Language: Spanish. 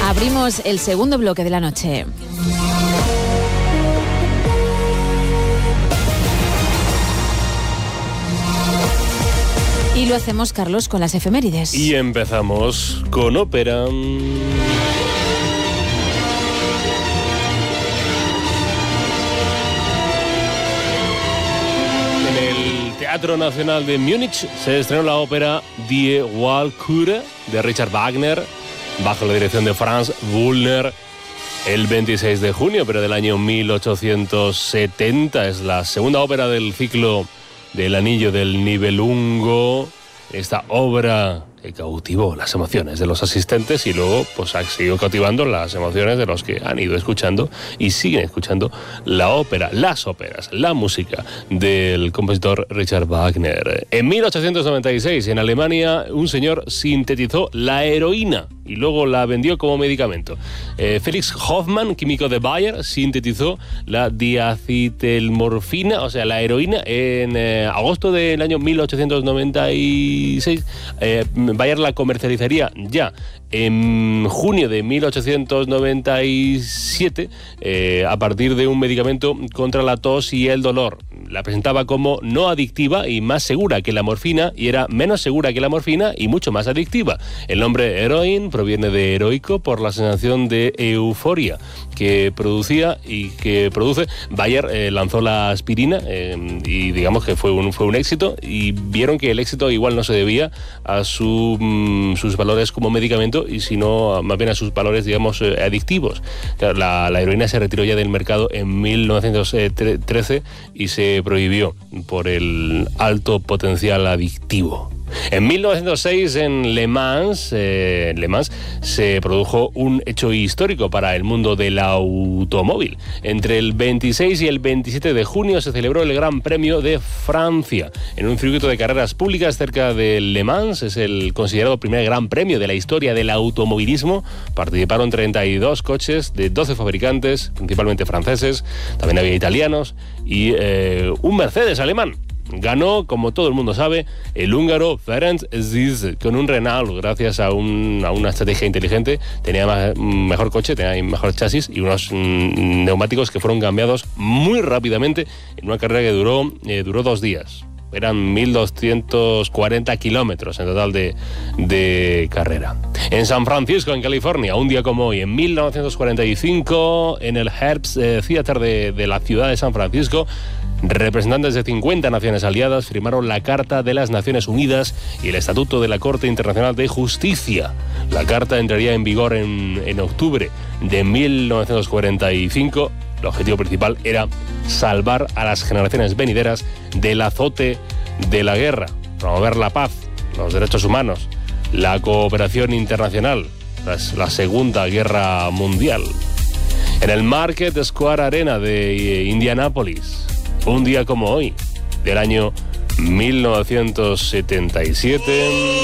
Abrimos el segundo bloque de la noche. Y lo hacemos, Carlos, con las efemérides. Y empezamos con ópera. Teatro Nacional de Múnich se estrenó la ópera Die Walküre de Richard Wagner, bajo la dirección de Franz Wüllner, el 26 de junio, pero del año 1870. Es la segunda ópera del ciclo del Anillo del Nibelungo. Esta obra que cautivó las emociones de los asistentes y luego pues ha seguido cautivando las emociones de los que han ido escuchando y siguen escuchando la ópera, las óperas, la música del compositor Richard Wagner. En 1896, en Alemania, un señor sintetizó la heroína y luego la vendió como medicamento. Felix Hoffmann, químico de Bayer, sintetizó la diacetylmorfina, o sea, la heroína, en agosto del año 1896. Bayer la comercializaría ya en junio de 1897 a partir de un medicamento contra la tos y el dolor. La presentaba como no adictiva y más segura que la morfina, y era menos segura que la morfina y mucho más adictiva. El nombre heroin proviene de heroico por la sensación de euforia que producía y que produce. Bayer lanzó la aspirina y digamos que fue un éxito, y vieron que el éxito igual no se debía a sus valores como medicamento, y sino más bien a sus valores, digamos, adictivos. La heroína se retiró ya del mercado en 1913 y se prohibió por el alto potencial adictivo. En 1906, en Le Mans, se produjo un hecho histórico para el mundo del automóvil. Entre el 26 y el 27 de junio se celebró el Gran Premio de Francia en un circuito de carreras públicas cerca de Le Mans. Es el considerado primer Gran Premio de la historia del automovilismo. Participaron 32 coches de 12 fabricantes, principalmente franceses. También había italianos y un Mercedes alemán. Ganó, como todo el mundo sabe, el húngaro Ferenc Ziz con un Renault, gracias a una estrategia inteligente. Tenía mejor coche, tenía mejor chasis y unos neumáticos que fueron cambiados muy rápidamente en una carrera que duró 2 días. Eran 1.240 kilómetros en total de carrera. En San Francisco, en California, un día como hoy, en 1945, en el Herbst Theater de la ciudad de San Francisco, representantes de 50 naciones aliadas firmaron la Carta de las Naciones Unidas y el Estatuto de la Corte Internacional de Justicia. La carta entraría en vigor en octubre de 1945. El objetivo principal era salvar a las generaciones venideras del azote de la guerra, promover la paz, los derechos humanos, la cooperación internacional tras la Segunda Guerra Mundial. En el Market Square Arena de Indianápolis, un día como hoy, del año 1977...